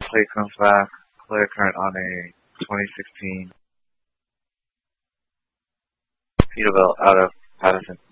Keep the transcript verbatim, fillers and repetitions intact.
plate comes back, clear current on a twenty sixteen Peterbilt out of Patterson.